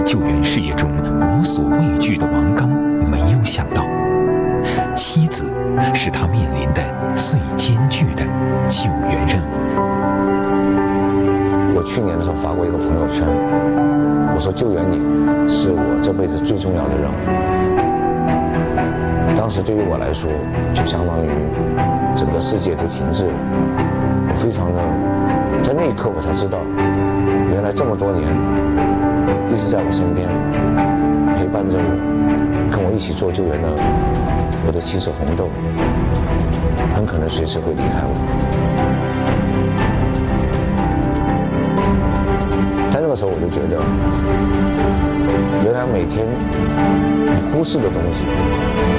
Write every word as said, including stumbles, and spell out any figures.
救援事业中无所畏惧的王刚，没有想到，妻子是他面临的最艰巨的救援任务。 我去年的时候发过一个朋友圈，我说救援你是我这辈子最重要的任务。当时对于我来说，就相当于整个世界都停滞了。我非常的，在那一刻我才知道，原来这么多年一直在我身边陪伴着我，跟我一起做救援的我的妻子红豆，很可能随时会离开我。在那个时候我就觉得，原来每天你忽视的东西